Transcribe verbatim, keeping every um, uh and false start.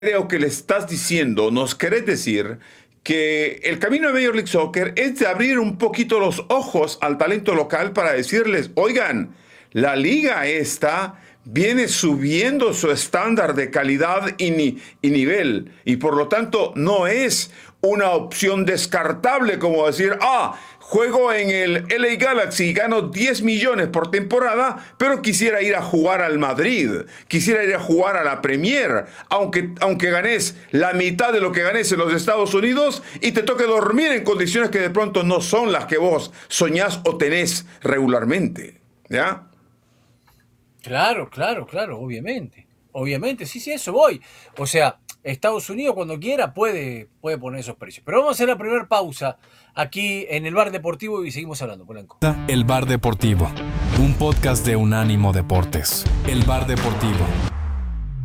Creo que le estás diciendo, nos querés decir que el camino de Major League Soccer es de abrir un poquito los ojos al talento local para decirles, oigan, la liga esta viene subiendo su estándar de calidad y, ni- y nivel, y por lo tanto no es una opción descartable como decir, ah, juego en el L A Galaxy y gano diez millones por temporada, pero quisiera ir a jugar al Madrid, quisiera ir a jugar a la Premier, aunque, aunque ganes la mitad de lo que ganes en los Estados Unidos y te toque dormir en condiciones que de pronto no son las que vos soñás o tenés regularmente. ¿Ya? Claro, claro, claro, obviamente. Obviamente, sí, sí, eso voy. O sea, Estados Unidos cuando quiera puede, puede poner esos precios. Pero vamos a hacer la primera pausa aquí en el Bar Deportivo y seguimos hablando, Polanco. El Bar Deportivo, un podcast de Unánimo Deportes. El Bar Deportivo.